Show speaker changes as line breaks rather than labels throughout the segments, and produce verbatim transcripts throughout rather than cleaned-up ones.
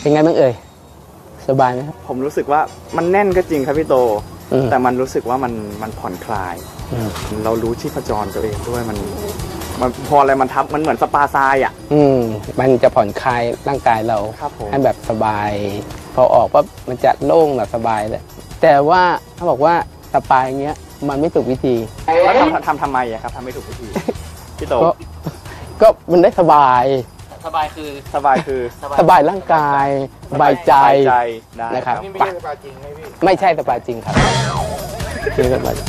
เป็นไงบ้างเอ่ยสบายไหมครับ
ผมรู้สึกว่ามันแน่นก็จริงครับพี่โตแต่มันรู้สึกว่ามันมันผ่อนคลายเรารู้ชีพจรตัวเองด้วยมันมันพออะไรมันทับมันเหมือนสปาทรายอ่ะ
อืมมันจะผ่อนคลายร่างกายเราให้แบบสบายพอออกว่ามันจะโล่งแบบสบายเลยแต่ว่าเขาบอกว่าสปาอย่างเงี้ยมันไม่ถูกวิธี
แล้วทำทำทำไมอะครับทำไม่ถูกวิธีพี่โต
ก็มันได้สบาย
สบายคือ
สบายคือ
สบายร่างกายสบายใจนะครับ
ไม่ใช่สบายจริงไหมพี่
ไม่ใช่สบายจริงครับคือสบาย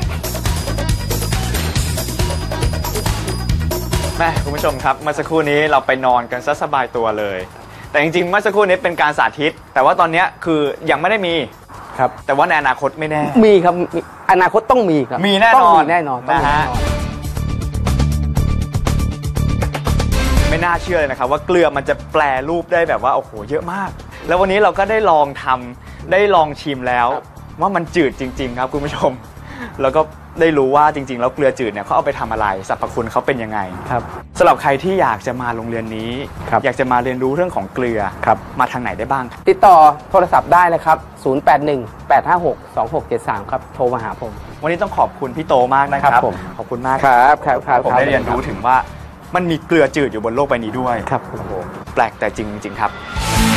แม่คุณผู้ชมครับเมื่อสักครู่นี้เราไปนอนกันซะสบายตัวเลยแต่จริงๆเมื่อสักครู่นี้เป็นการสาธิตแต่ว่าตอนนี้คือยังไม่ได้มี
ครับ
แต่ว่าในอนาคตไม่แน่
มีครับอนาคตต้องมีครับ
มีแน่นอน
ต้องมีแน่นอน
นะฮะไม่น่าเชื่อเลยนะครับว่าเกลือมันจะแปลรูปได้แบบว่าโอ้โหเยอะมากแล้ววันนี้เราก็ได้ลองทำได้ลองชิมแล้วว่ามันจืดจริงๆครับคุณผู้ชมแล้วก็ได้รู้ว่าจริงๆแล้วเกลือจืดเนี่ยเขาเอาไปทำอะไรสรรพคุณเขาเป็นยังไง
ครับ
สำหรับใครที่อยากจะมาโรงเรียนนี้อยากจะมาเรียนรู้เรื่องของเกลือมาทางไหนได้บ้าง
ติดต่อโทรศัพท์ได้เลยครับศูนย์ แปด หนึ่ง แปด ห้า หก สอง หก เจ็ด สามครับโทรมาหาผม
วันนี้ต้องขอบคุณพี่โตมากนะครับขอบคุณมาก
ครับครับครับ
ผมได้เรียนรู้ถึงว่ามันมีเกลือจืดอยู่บนโลกใบนี้ด้วย
ครับ
แปลกแต่จริงจริงครับ